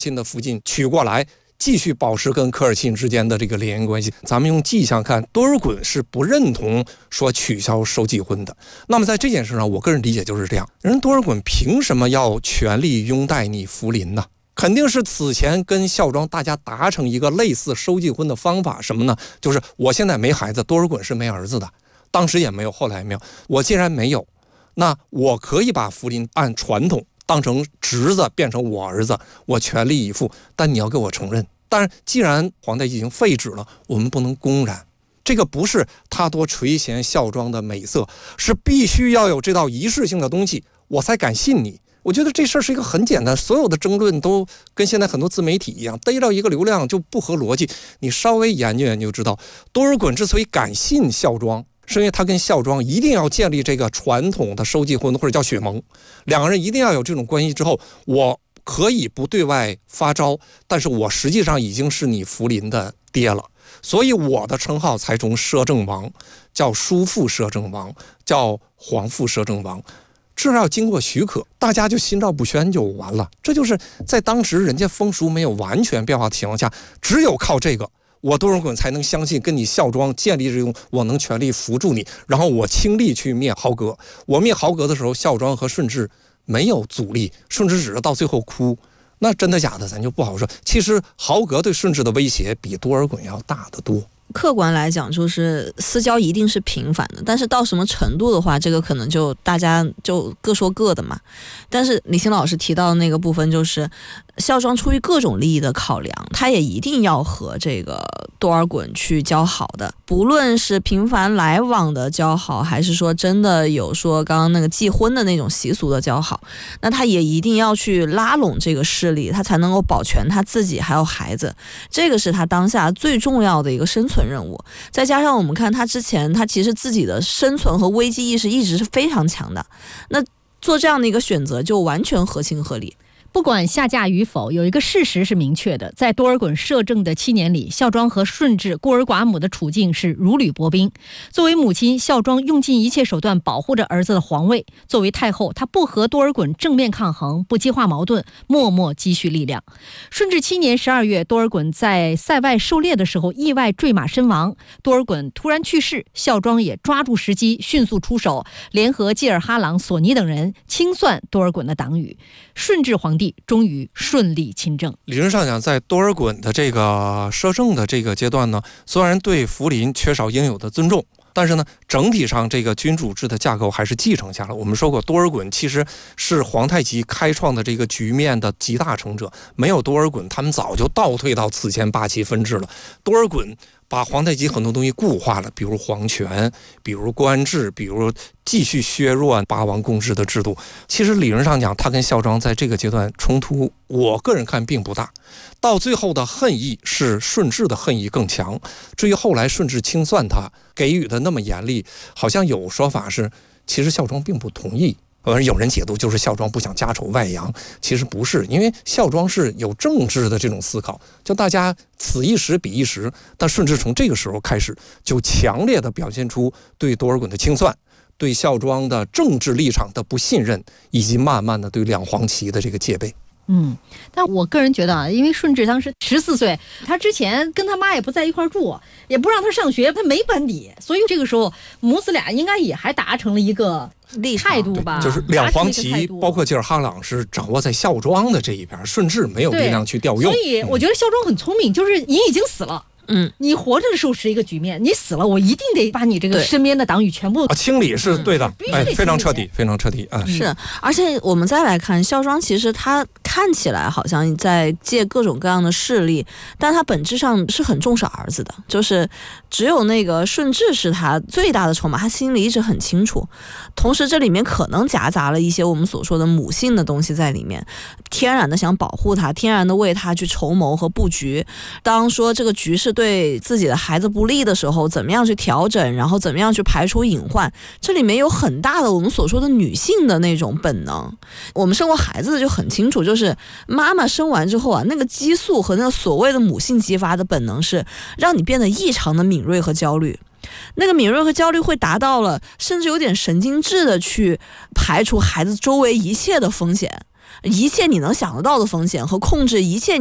亲的父亲娶过来，继续保持跟科尔沁之间的这个联姻关系。咱们用迹象看，多尔衮是不认同说取消收继婚的。那么在这件事上，我个人理解就是这样：人多尔衮凭什么要全力拥戴你福临呢？肯定是此前跟孝庄大家达成一个类似收继婚的方法，什么呢？就是我现在没孩子，多尔衮是没儿子的，当时也没有，后来也没有。我既然没有，那我可以把福临按传统当成侄子，变成我儿子，我全力以赴，但你要给我承认。但是既然皇太极已经废止了，我们不能公然。这个不是他多垂涎孝庄的美色，是必须要有这道仪式性的东西，我才敢信你。我觉得这事儿是一个很简单，所有的争论都跟现在很多自媒体一样，逮到一个流量就不合逻辑。你稍微研究研究知道，多尔衮之所以敢信孝庄，是因为他跟孝庄一定要建立这个传统的收继婚或者叫血盟，两个人一定要有这种关系之后，我可以不对外发招，但是我实际上已经是你福临的爹了，所以我的称号才从摄政王叫叔父摄政王，叫皇父摄政王，至少要经过许可，大家就心照不宣就完了。这就是在当时人家风俗没有完全变化的情况下，只有靠这个，我多尔衮才能相信跟你孝庄建立这种我能全力扶助你，然后我倾力去灭豪格。我灭豪格的时候，孝庄和顺治没有阻力，顺治只是到最后哭，那真的假的咱就不好说。其实豪格对顺治的威胁比多尔衮要大得多。 客观来讲，就是私交一定是频繁的，但是到什么程度的话，这个可能就大家就各说各的嘛。但是李欣老师提到的那个部分，就是孝庄出于各种利益的考量，他也一定要和这个多尔衮去交好的，不论是频繁来往的交好，还是说真的有说刚刚那个继婚的那种习俗的交好，那他也一定要去拉拢这个势力，他才能够保全他自己还有孩子，这个是他当下最重要的一个生存任务。再加上我们看他之前，他其实自己的生存和危机意识一直是非常强的，那做这样的一个选择就完全合情合理。 不管下嫁与否，有一个事实是明确的，在多尔衮摄政的7年里，孝庄和顺治孤儿寡母的处境是如履薄冰。作为母亲，孝庄用尽一切手段保护着儿子的皇位；作为太后，她不和多尔衮正面抗衡，不激化矛盾，默默积蓄力量。顺治7年12月，多尔衮在塞外狩猎的时候意外坠马身亡，多尔衮突然去世，孝庄也抓住时机，迅速出手，联合济尔哈朗、索尼等人清算多尔衮的党羽。顺治皇帝终于顺利亲政。 理论上讲，在多尔衮的这个摄政的这个阶段呢，虽然对福临缺少应有的尊重，但是呢，整体上这个君主制的架构还是继承下来。我们说过，多尔衮其实是皇太极开创的这个局面的集大成者，没有多尔衮，他们早就倒退到此前8旗分治了。多尔衮把皇太极很多东西固化了，比如皇权，比如官制，比如继续削弱八王共治的制度。其实理论上讲，他跟孝庄在这个阶段冲突，我个人看并不大。到最后的恨意是顺治的恨意更强。至于后来顺治清算他，给予的那么严厉，好像有说法是，其实孝庄并不同意。有人解读就是孝庄不想家丑外扬，其实不是，因为孝庄是有政治的这种思考，就大家此一时彼一时。但顺治从这个时候开始，就强烈的表现出对多尔衮的清算，对孝庄的政治立场的不信任，以及慢慢的对两黄旗的这个戒备。 但我个人觉得啊，因为顺治当时14岁，他之前跟他妈也不在一块住，也不让他上学，他没班底，所以这个时候母子俩应该也还达成了一个态度吧， 就是两黄旗，包括济尔哈朗是掌握在孝庄的这一边，顺治没有力量去调用。 所以我觉得孝庄很聪明，就是你已经死了。你活着的时候是一个局面，你死了，我一定得把你这个身边的党羽全部清理，是对的，非常彻底，非常彻底啊！ 是，而且我们再来看孝庄，其实他看起来好像在借各种各样的势力，但他本质上是很重视儿子的，就是只有那个顺治是他最大的筹码，他心里一直很清楚。同时，这里面可能夹杂了一些我们所说的母性的东西在里面，天然的想保护他，天然的为他去筹谋和布局。当说这个局势对自己的孩子不利的时候，怎么样去调整，然后怎么样去排除隐患，这里面有很大的我们所说的女性的那种本能。我们生过孩子的就很清楚，就是妈妈生完之后啊，那个激素和那个所谓的母性激发的本能是让你变得异常的敏锐和焦虑。那个敏锐和焦虑会达到了甚至有点神经质的去排除孩子周围一切的风险。 一切你能想得到的风险和控制一切